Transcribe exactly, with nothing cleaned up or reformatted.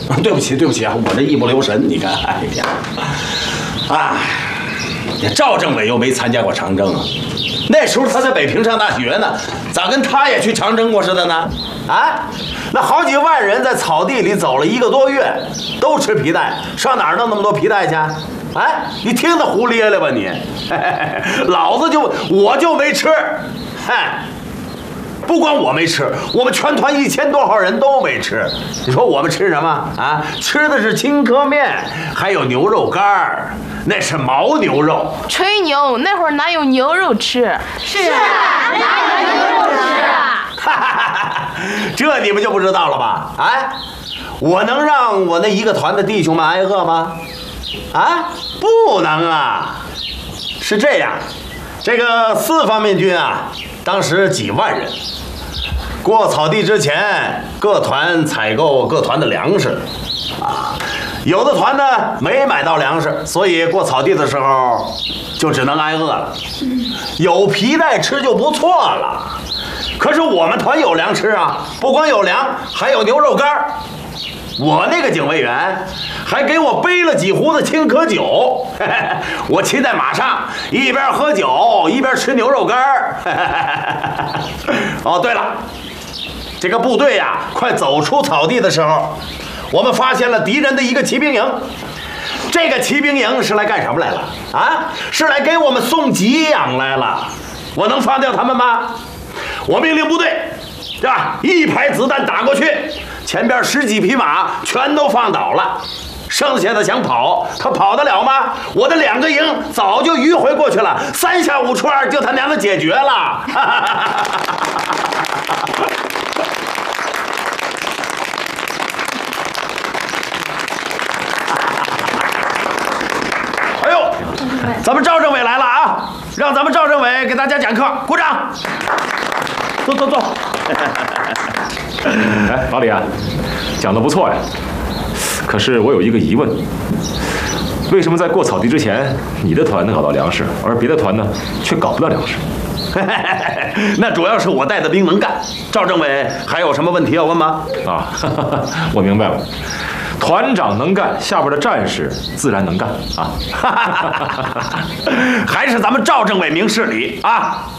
对不起，对不起啊，我这一不留神，你看，哎呀，哎，赵政委又没参加过长征啊，那时候他在北平上大学呢，咋跟他也去长征过似的呢？啊，那好几万人在草地里走了一个多月，都吃皮带，上哪儿弄那么多皮带去？哎，你听他胡咧咧吧你，老子就我就没吃，嗨。不光我没吃，我们全团一千多号人都没吃。你说我们吃什么啊？吃的是青稞面，还有牛肉干儿，那是牦牛肉。 吹牛，那会儿哪有牛肉吃？ 是啊，哪有牛肉吃啊？ 哈哈哈！这你们就不知道了吧？哎，我能让我那一个团的弟兄们挨饿吗？啊，不能啊！是这样，这个四方面军啊，当时几万人。过草地之前，各团采购各团的粮食，啊，有的团呢没买到粮食，所以过草地的时候就只能挨饿了。有皮带吃就不错了。可是我们团有粮吃啊，不光有粮，还有牛肉干。我那个警卫员还给我背了几壶子青稞酒，嘿嘿，我骑在马上，一边喝酒一边吃牛肉干。哦，对了。这个部队呀，快走出草地的时候，我们发现了敌人的一个骑兵营。这个骑兵营是来干什么来了？啊，是来给我们送给养来了。我能放掉他们吗？我命令部队，是吧？一排子弹打过去，前边十几匹马全都放倒了。剩下的想跑，他跑得了吗？我的两个营早就迂回过去了，三下五除二就他娘的解决了。哎呦，咱们赵政委来了啊！让咱们赵政委给大家讲课，鼓掌。坐坐坐。 哎，老李啊，讲得不错呀。可是我有一个疑问，为什么在过草地之前，你的团能搞到粮食，而别的团呢却搞不到粮食？ 那主要是我带的兵能干。赵政委还有什么问题要问吗？ 啊，我明白了。团长能干，下边的战士自然能干啊！ 还是咱们赵政委明事理啊！